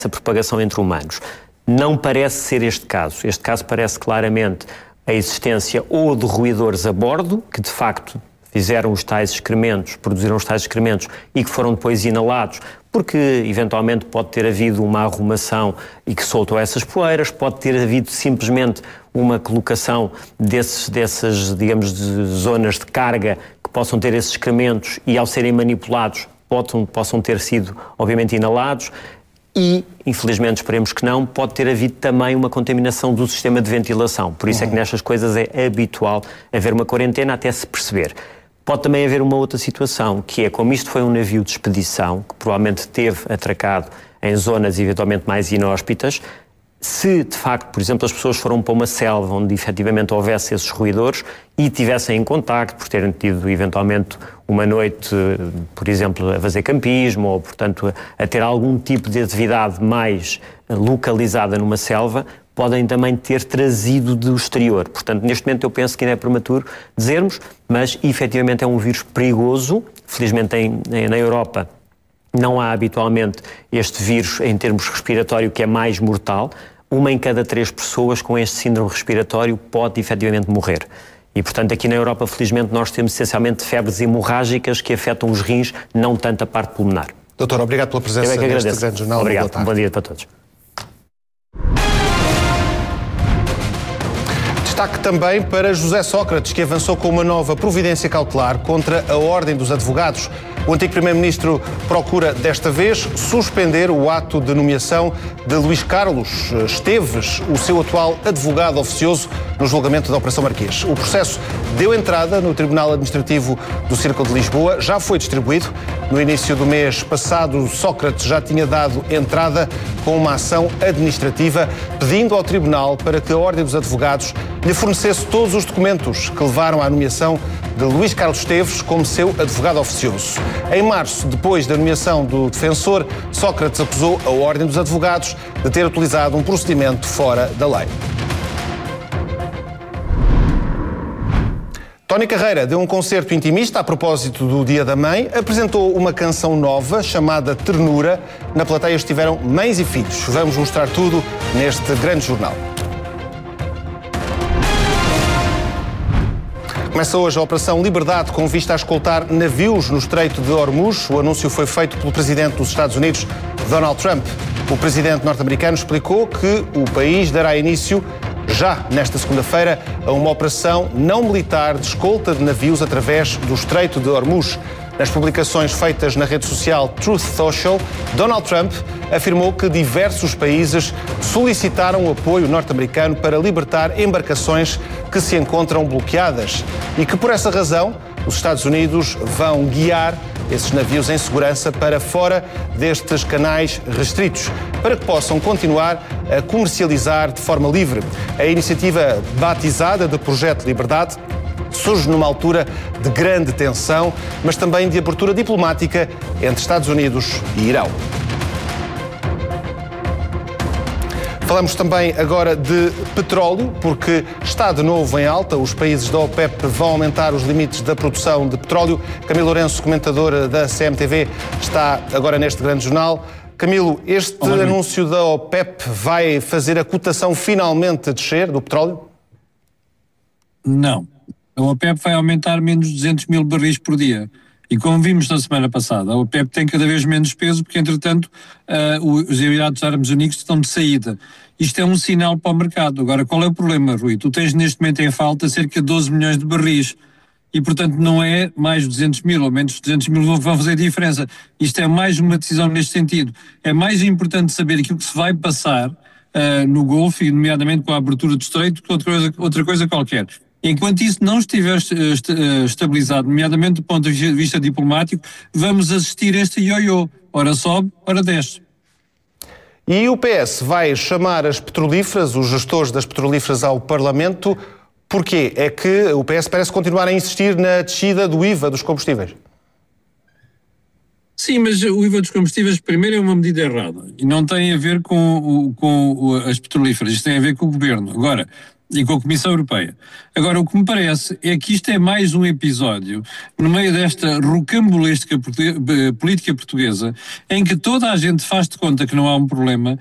essa propagação entre humanos. Não parece ser este caso. Este caso parece claramente a existência ou de roedores a bordo, que de facto fizeram os tais excrementos, produziram os tais excrementos e que foram depois inalados, porque eventualmente pode ter havido uma arrumação e que soltou essas poeiras, pode ter havido simplesmente uma colocação dessas, digamos, de zonas de carga que possam ter esses excrementos e ao serem manipulados possam ter sido, obviamente, inalados. E, infelizmente, esperemos que não, pode ter havido também uma contaminação do sistema de ventilação. Por isso é que nestas coisas é habitual haver uma quarentena até se perceber. Pode também haver uma outra situação, que é como isto foi um navio de expedição, que provavelmente teve atracado em zonas eventualmente mais inóspitas, se de facto, por exemplo, as pessoas foram para uma selva onde efetivamente houvesse esses roedores e tivessem em contacto por terem tido eventualmente uma noite, por exemplo, a fazer campismo ou, portanto, a ter algum tipo de atividade mais localizada numa selva, podem também ter trazido do exterior. Portanto, neste momento eu penso que ainda é prematuro dizermos, mas efetivamente é um vírus perigoso. Felizmente na Europa não há habitualmente este vírus em termos respiratório que é mais mortal. 1 em cada 3 pessoas com este síndrome respiratório pode efetivamente morrer. E, portanto, aqui na Europa, felizmente, nós temos essencialmente febres hemorrágicas que afetam os rins, não tanto a parte pulmonar. Doutor, obrigado pela presença neste grande jornal. Obrigado, bom dia para todos. Destaque também para José Sócrates, que avançou com uma nova providência cautelar contra a Ordem dos Advogados. O antigo Primeiro-Ministro procura, desta vez, suspender o ato de nomeação de Luís Carlos Esteves, o seu atual advogado oficioso, no julgamento da Operação Marquês. O processo deu entrada no Tribunal Administrativo do Círculo de Lisboa, já foi distribuído. No início do mês passado, Sócrates já tinha dado entrada com uma ação administrativa, pedindo ao Tribunal para que a Ordem dos Advogados lhe fornecesse todos os documentos que levaram à nomeação de Luís Carlos Esteves como seu advogado oficioso. Em março, depois da nomeação do defensor, Sócrates acusou a Ordem dos Advogados de ter utilizado um procedimento fora da lei. Tony Carreira deu um concerto intimista a propósito do Dia da Mãe, apresentou uma canção nova chamada Ternura. Na plateia estiveram mães e filhos. Vamos mostrar tudo neste grande jornal. Começa hoje a Operação Liberdade com vista a escoltar navios no Estreito de Hormuz. O anúncio foi feito pelo presidente dos Estados Unidos, Donald Trump. O presidente norte-americano explicou que o país dará início, já nesta segunda-feira, a uma operação não militar de escolta de navios através do Estreito de Hormuz. Nas publicações feitas na rede social Truth Social, Donald Trump afirmou que diversos países solicitaram o apoio norte-americano para libertar embarcações que se encontram bloqueadas e que, por essa razão, os Estados Unidos vão guiar esses navios em segurança para fora destes canais restritos, para que possam continuar a comercializar de forma livre. A iniciativa batizada de Projeto Liberdade surge numa altura de grande tensão, mas também de abertura diplomática entre Estados Unidos e Irão. Falamos também agora de petróleo, porque está de novo em alta. Os países da OPEP vão aumentar os limites da produção de petróleo. Camilo Lourenço, comentador da CMTV, está agora neste grande jornal. Camilo, este anúncio da OPEP vai fazer a cotação finalmente descer do petróleo? Não. A OPEP vai aumentar menos 200 mil barris por dia. E como vimos na semana passada, a OPEP tem cada vez menos peso porque, entretanto, os Emirados Árabes Unidos estão de saída. Isto é um sinal para o mercado. Agora, qual é o problema, Rui? Tu tens neste momento em falta cerca de 12 milhões de barris. E, portanto, não é mais 200 mil ou menos 200 mil vão fazer diferença. Isto é mais uma decisão neste sentido. É mais importante saber aquilo que se vai passar no Golfo, e nomeadamente com a abertura do Estreito, que outra coisa qualquer. Enquanto isso não estiver estabilizado, nomeadamente do ponto de vista diplomático, vamos assistir a este ioiô. Ora sobe, ora desce. E o PS vai chamar as petrolíferas, os gestores das petrolíferas, ao Parlamento. Porquê? É que o PS parece continuar a insistir na descida do IVA dos combustíveis. Sim, mas o IVA dos combustíveis, primeiro, é uma medida errada. E não tem a ver com as petrolíferas. Isto tem a ver com o governo. Agora, e com a Comissão Europeia. Agora, o que me parece é que isto é mais um episódio, no meio desta rocambolesca política portuguesa, em que toda a gente faz de conta que não há um problema,